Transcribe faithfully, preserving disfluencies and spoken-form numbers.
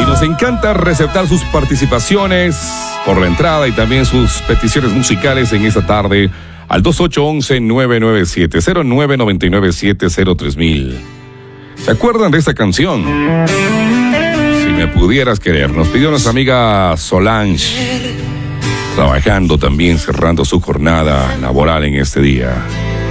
nos encanta receptar sus participaciones por la entrada y también sus peticiones musicales en esta tarde al dos ocho once, nueve nueve siete, cero nueve nueve nueve siete cero tres mil. ¿Se acuerdan de esta canción? Si me pudieras querer, nos pidió nuestra amiga Solange, trabajando también, cerrando su jornada laboral en este día.